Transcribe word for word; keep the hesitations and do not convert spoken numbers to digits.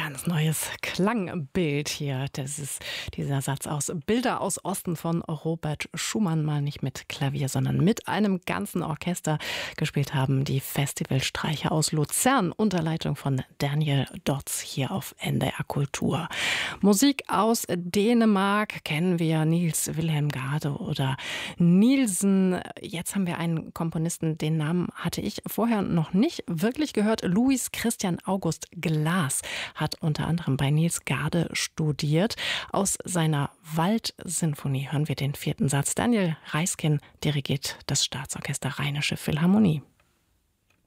ganz neues Klangbild hier. Das ist dieser Satz aus Bilder aus Osten von Robert Schumann, mal nicht mit Klavier, sondern mit einem ganzen Orchester gespielt haben die Festivalstreicher aus Luzern unter Leitung von Daniel Dotz hier auf N D R Kultur. Musik aus Dänemark kennen wir, Niels Wilhelm Gade oder Nielsen. Jetzt haben wir einen Komponisten, den Namen hatte ich vorher noch nicht wirklich gehört. Louis Christian August Glas hat unter anderem bei Niels Gade studiert. Aus seiner Waldsinfonie hören wir den vierten Satz. Daniel Reiskin dirigiert das Staatsorchester Rheinische Philharmonie.